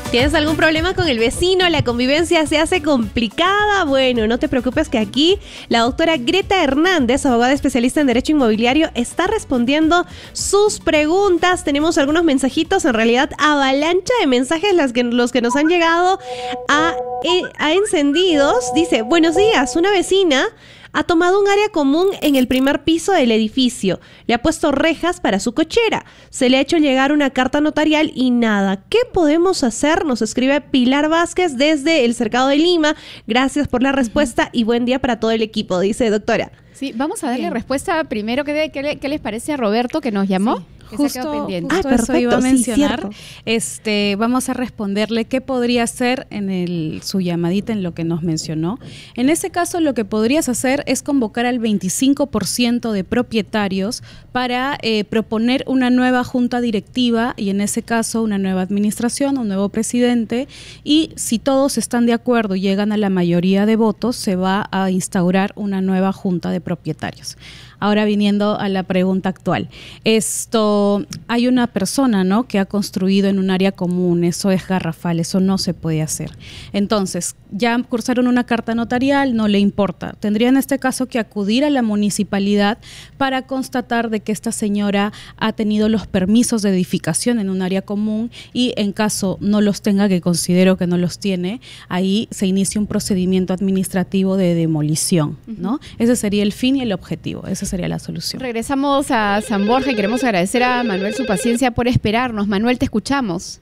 ¿Tienes algún problema con el vecino? ¿La convivencia se hace complicada? Bueno, no te preocupes que aquí la doctora Greta Hernández, abogada especialista en Derecho Inmobiliario, está respondiendo sus preguntas. Tenemos algunos mensajitos, en realidad avalancha de mensajes los que nos han llegado a encendidos. Dice, buenos días, una vecina ha tomado un área común en el primer piso del edificio. Le ha puesto rejas para su cochera. Se le ha hecho llegar una carta notarial y nada. ¿Qué podemos hacer? Nos escribe Pilar Vázquez desde el Cercado de Lima. Gracias por la respuesta y buen día para todo el equipo, dice doctora. Sí, vamos a darle respuesta primero. ¿Qué les parece a Roberto que nos llamó? Sí. Justo eso iba a mencionar. Vamos a responderle qué podría hacer en su llamadita en lo que nos mencionó. En ese caso, lo que podrías hacer es convocar al 25% de propietarios para proponer una nueva junta directiva y en ese caso una nueva administración, un nuevo presidente, y si todos están de acuerdo y llegan a la mayoría de votos, se va a instaurar una nueva junta de propietarios. Ahora viniendo a la pregunta actual, hay una persona, ¿no?, que ha construido en un área común, eso es garrafal, eso no se puede hacer. Entonces, ya cursaron una carta notarial, no le importa. Tendría en este caso que acudir a la municipalidad para constatar de que esta señora ha tenido los permisos de edificación en un área común y en caso no los tenga, que considero que no los tiene, ahí se inicia un procedimiento administrativo de demolición, ¿no? Ese sería el fin y el objetivo, esa sería la solución. Regresamos a San Borja y queremos agradecer a Manuel su paciencia por esperarnos. Manuel, te escuchamos.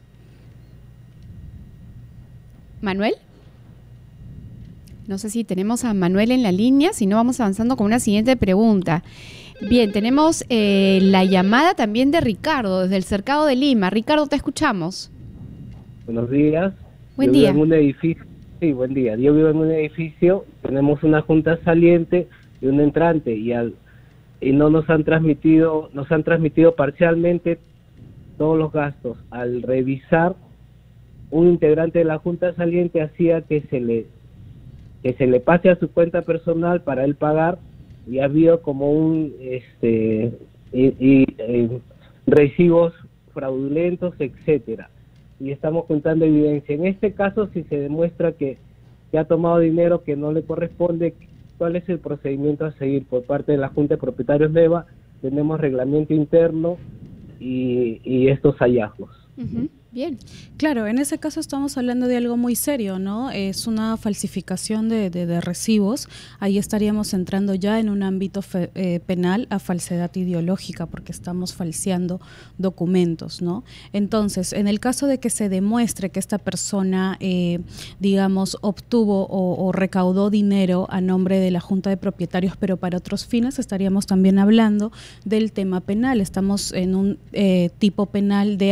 ¿Manuel? No sé si tenemos a Manuel en la línea, si no vamos avanzando con una siguiente pregunta. Bien, tenemos la llamada también de Ricardo desde el Cercado de Lima. Ricardo, te escuchamos. Buenos días. Buen día. Vivo en un edificio. Sí, buen día. Yo vivo en un edificio, tenemos una junta saliente y una entrante y no nos han transmitido parcialmente todos los gastos. Al revisar, un integrante de la junta saliente hacía que se le pase a su cuenta personal para él pagar y ha habido como recibos fraudulentos, etcétera. Y estamos contando evidencia. En este caso, si se demuestra que ha tomado dinero que no le corresponde, ¿cuál es el procedimiento a seguir por parte de la Junta de Propietarios nueva? Tenemos reglamento interno y estos hallazgos. Uh-huh. Bien. Claro, en ese caso estamos hablando de algo muy serio, ¿no? Es una falsificación de recibos. Ahí estaríamos entrando ya en un ámbito penal a falsedad ideológica porque estamos falseando documentos, ¿no? Entonces, en el caso de que se demuestre que esta persona, obtuvo o recaudó dinero a nombre de la Junta de Propietarios, pero para otros fines, estaríamos también hablando del tema penal. Estamos en un tipo penal de